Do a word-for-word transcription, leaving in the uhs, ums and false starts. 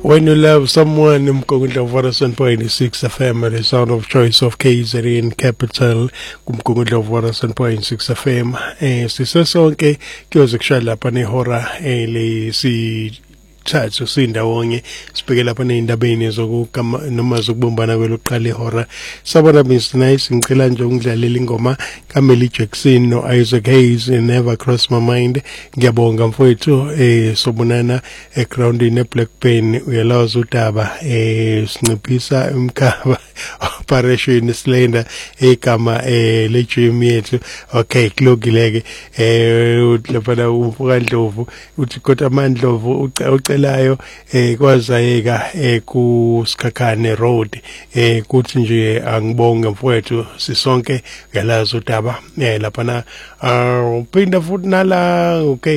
When you love someone, Mkongundla one oh seven point six F M, the sound of choice of K Z N Capital, Mkongundla one oh seven point six F M. Eh, sisesonke kuyozekusha lapha nehora eh lesi thathu sindawonye sibheke lapha neindabeni zokukama noma zokubumbana kweloqala ihora. Sabona Miss Nice ngicela nje ungidlalela ingoma kaMelly Jackson no Isaac Hayes, Never Cross My Mind. Ngiyabonga mfowethu eh sobonana egroundini eBlackburn uyalaza udaba eh sinciphisa umkhaba operation Slender egama eh le gym yethu. Okay, kulungileke eh uhlapha uvuka Ndlovu uthi kodwa aMandlovu ucelayo eh kwazayeka eh ku Skakane Road eh kuthi nje angibonge mfowethu sisonke uyalaza udaba eh lapha na uphinda futhi nala okay.